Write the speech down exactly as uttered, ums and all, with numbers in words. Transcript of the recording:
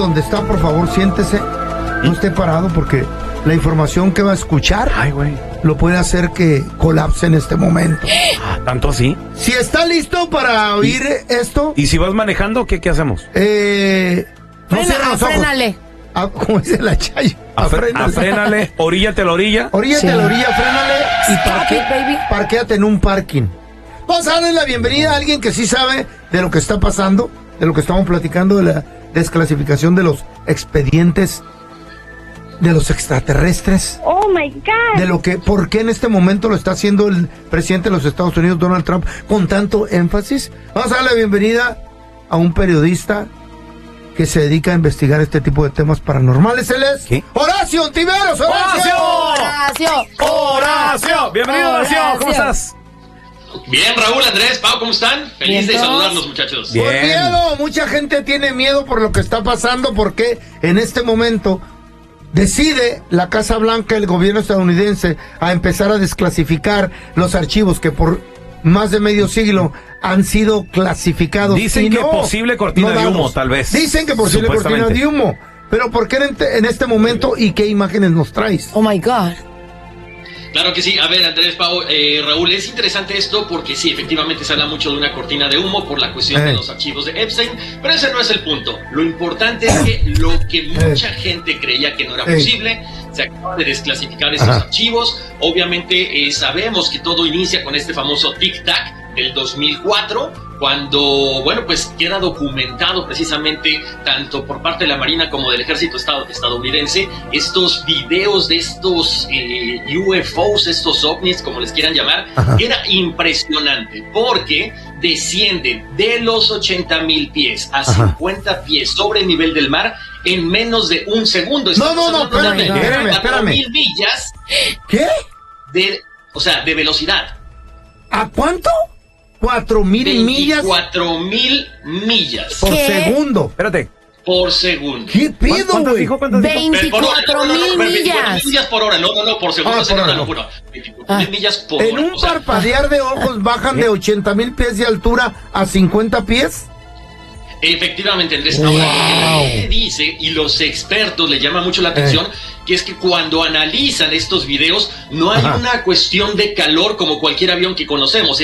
donde está, por favor, siéntese. No esté parado porque la información que va a escuchar Ay, güey. lo puede hacer que colapse en este momento. Ah, ¿tanto así? Si está listo para oír esto, ¿Y si vas manejando, qué, qué hacemos? eh, no Frena- cierre los ojos. Frénale. Ah, como dice la Chayo. Afre- Afrénale. Afrénale, oríllate a la orilla. Oríllate Sí. a la orilla, frénale y Stop parque, it, baby. parquéate en un parking. Vamos a darle la bienvenida a alguien que sí sabe de lo que está pasando, de lo que estamos platicando, de la desclasificación de los expedientes de los extraterrestres, Oh my God. de lo que, por qué en este momento lo está haciendo el presidente de los Estados Unidos, Donald Trump, con tanto énfasis. Vamos a darle la bienvenida a un periodista que se dedica a investigar este tipo de temas paranormales. Él es ¿Qué? Horacio Ontiveros. ¡Horacio! Horacio. ¡Horacio! Bienvenido, Horacio. ¿Cómo Horacio. estás? Bien, Raúl, Andrés, Pau, ¿cómo están? Feliz Bien, de todos. saludarlos, muchachos. Bien. Por miedo, mucha gente tiene miedo por lo que está pasando porque en este momento decide la Casa Blanca, el gobierno estadounidense, a empezar a desclasificar los archivos que por más de medio siglo han sido clasificados. Dicen y que no- posible cortina no de dados. humo, tal vez. Dicen que posible cortina Supuestamente. de humo. Pero ¿por qué en, en este momento y qué imágenes nos traes? Oh my God. Claro que sí. A ver, Andrés, Pau, eh, Raúl, es interesante esto porque sí, efectivamente se habla mucho de una cortina de humo por la cuestión Eh. de los archivos de Epstein, pero ese no es el punto. Lo importante es que lo que mucha gente creía que no era Eh. posible, se acaba de desclasificar estos Ajá. archivos. Obviamente eh, sabemos que todo inicia con este famoso tic-tac del dos mil cuatro, cuando, bueno, pues queda documentado precisamente tanto por parte de la Marina como del Ejército estad- estadounidense estos videos de estos eh, U F Os, estos ovnis, como les quieran llamar. Ajá. Era impresionante porque descienden de los ochenta mil pies a Ajá. cincuenta pies sobre el nivel del mar en menos de un segundo. No, no, no, Estamos hablando de espérame, espérame, cuatro espérame. mil millas ¿Qué? de, o sea, de velocidad. ¿A cuánto? Cuatro mil millas veinticuatro mil millas por ¿Qué? segundo. Espérate. por segundo. ¿Qué pedo, ¿Cuántas güey? dijo? ¿Cuántas dijo? veinticuatro mil millas. millas por hora, no, no, no, por segundo Ah, sería por una hora. locura. veinticuatro mil Ah. millas por En hora. un o sea, parpadear de ojos bajan de ochenta mil pies de altura a cincuenta pies. efectivamente, Andrés, Wow. ahora lo que la gente dice y los expertos le llama mucho la atención, que es que cuando analizan estos videos no hay Ajá. una cuestión de calor como cualquier avión que conocemos.